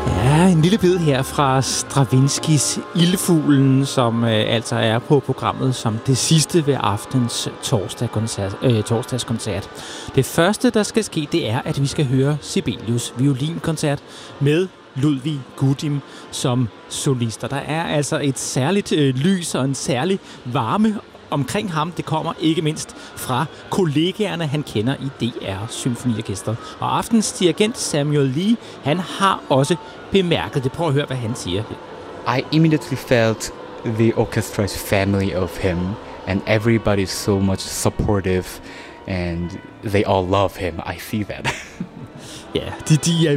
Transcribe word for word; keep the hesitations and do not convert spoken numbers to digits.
Ja, en lille bid her fra Stravinskys Ildfuglen, som øh, altså er på programmet som det sidste ved aftens torsdag-koncert, øh, torsdagskoncert. Det første, der skal ske, det er, at vi skal høre Sibelius violinkoncert med Ludwig Gudim som solister. Der er altså et særligt øh, lys og en særlig varme omkring ham. Det kommer ikke mindst fra kollegaerne, han kender i D R Symfoniorkestret. Og aftens dirigent Samuel Lee, han har også bemærket det. Prøv at høre, hvad han siger. I immediately felt the orchestra's family of him, and everybody's so much supportive, and they all love him. I see that. Ja, de, de er